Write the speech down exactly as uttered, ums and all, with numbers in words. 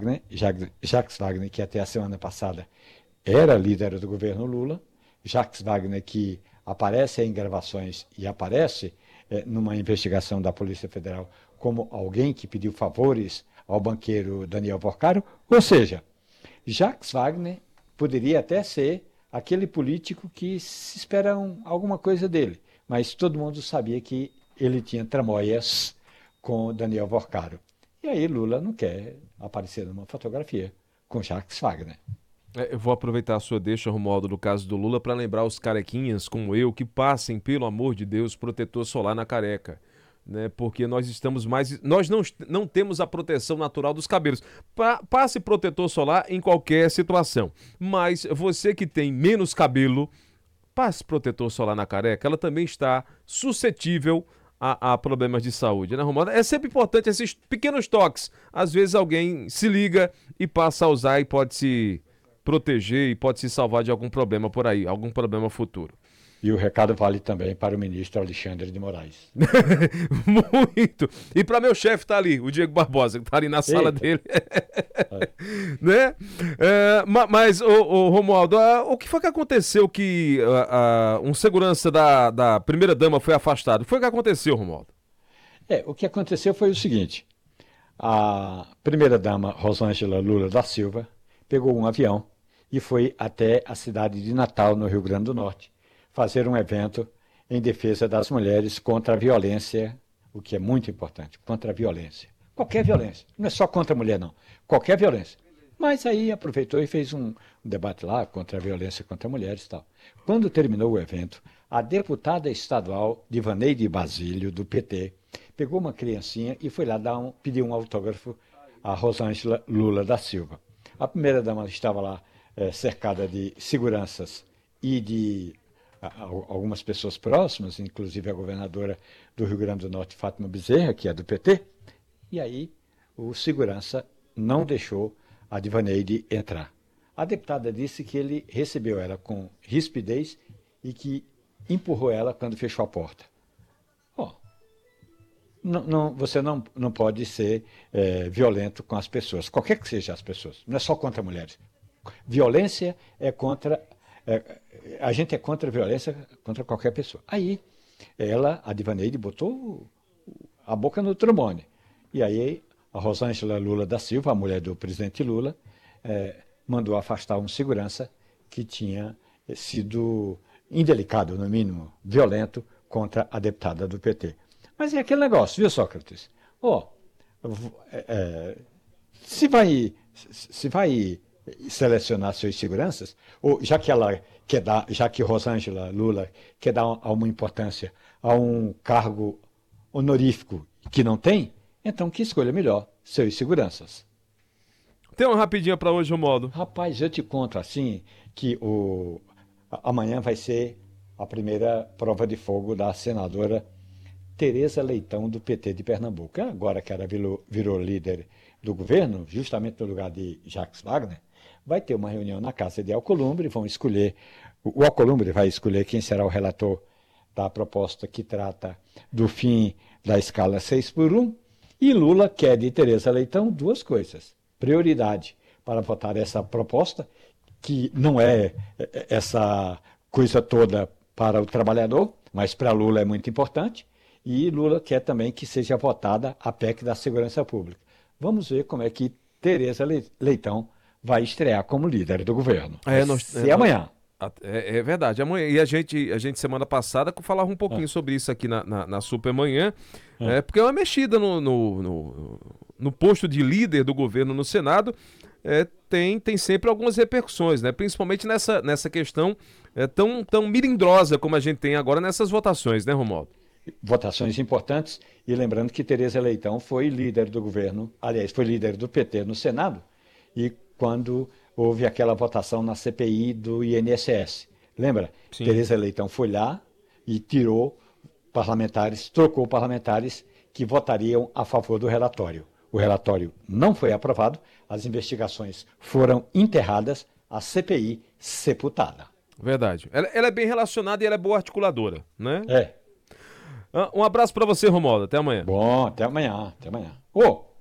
Wagner, Jacques Wagner, que até a semana passada era líder do governo Lula, Jacques Wagner que aparece em gravações e aparece eh, numa investigação da Polícia Federal como alguém que pediu favores ao banqueiro Daniel Porcaro, ou seja, Jacques Wagner poderia até ser aquele político que se espera um, alguma coisa dele, mas todo mundo sabia que ele tinha tramóias com Daniel Porcaro. E aí Lula não quer aparecer numa fotografia com Jacques Wagner. É, eu vou aproveitar a sua deixa, Romualdo, do caso do Lula, para lembrar os carequinhas como eu que passem, pelo amor de Deus, protetor solar na careca. Né, porque nós estamos mais. Nós não, não temos a proteção natural dos cabelos. Pa, passe protetor solar em qualquer situação. Mas você que tem menos cabelo, passe protetor solar na careca, ela também está suscetível a, a problemas de saúde, né, Romualdo? É sempre importante esses pequenos toques. Às vezes alguém se liga e passa a usar e pode se proteger e pode se salvar de algum problema por aí, algum problema futuro. E o recado vale também para o ministro Alexandre de Moraes. Muito. E para meu chefe tá ali, o Diego Barbosa, que tá ali na sala Eita. dele. Né? É, mas, ô, ô, Romualdo, a, o que foi que aconteceu que a, a, um segurança da, da primeira-dama foi afastado? O que foi que aconteceu, Romualdo? É, o que aconteceu foi o seguinte. A primeira-dama, Rosângela Lula da Silva, pegou um avião e foi até a cidade de Natal, no Rio Grande do Norte, fazer um evento em defesa das mulheres contra a violência, o que é muito importante, contra a violência. Qualquer violência, não é só contra a mulher, não. Qualquer violência. Mas aí aproveitou e fez um, um debate lá contra a violência contra mulheres e tal. Quando terminou o evento, a deputada estadual Divaneide Basílio, do P T, pegou uma criancinha e foi lá dar um, pedir um autógrafo a Rosângela Lula da Silva. A primeira-dama estava lá é, cercada de seguranças e de algumas pessoas próximas, inclusive a governadora do Rio Grande do Norte, Fátima Bezerra, que é do P T, e aí o segurança não deixou a Divaneide entrar. A deputada disse que ele recebeu ela com rispidez e que empurrou ela quando fechou a porta. Oh, não, não, você não, não pode ser é, violento com as pessoas, qualquer que seja as pessoas, não é só contra mulheres. Violência é contra... É, a gente é contra a violência contra qualquer pessoa. Aí, ela, a Divaneide, botou a boca no trombone. E aí, a Rosângela Lula da Silva, a mulher do presidente Lula, é, mandou afastar um segurança que tinha sido indelicado, no mínimo, violento, contra a deputada do P T. Mas é aquele negócio, viu, Sócrates? Ó, oh, é, é, se vai... Se vai selecionar suas seguranças, ou já que ela quer dar, já que Rosângela Lula quer dar uma importância a um cargo honorífico que não tem, então que escolha melhor seus seguranças. Tem uma rapidinha para hoje, Romualdo. Rapaz, eu te conto assim que o amanhã vai ser a primeira prova de fogo da senadora Tereza Leitão, do P T de Pernambuco. Agora que ela virou, virou líder do governo, justamente no lugar de Jacques Wagner, vai ter uma reunião na casa de Alcolumbre, vão escolher, o Alcolumbre vai escolher quem será o relator da proposta que trata do fim da escala seis por um, e Lula quer de Tereza Leitão duas coisas. Prioridade para votar essa proposta, que não é essa coisa toda para o trabalhador, mas para Lula é muito importante, e Lula quer também que seja votada a P E C da Segurança Pública. Vamos ver como é que Tereza Leitão vai estrear como líder do governo. É, nós, é, é amanhã. É, é verdade, amanhã. E a gente, a gente semana passada, falava um pouquinho ah. sobre isso aqui na, na, na Supermanhã, ah. é, porque é uma mexida no, no, no, no posto de líder do governo no Senado, é, tem, tem sempre algumas repercussões, né? Principalmente nessa, nessa questão é, tão, tão milindrosa como a gente tem agora nessas votações, né, Romualdo? Votações importantes, e lembrando que Tereza Leitão foi líder do governo, aliás, foi líder do P T no Senado, e quando houve aquela votação na C P I do I N S S. Lembra? Sim. Tereza Leitão foi lá e tirou parlamentares, trocou parlamentares que votariam a favor do relatório. O relatório não foi aprovado, as investigações foram enterradas, a C P I sepultada. Verdade. Ela, ela é bem relacionada e ela é boa articuladora, né? É. Um abraço para você, Romualdo. Até amanhã. Bom, até amanhã. Até amanhã. Ô!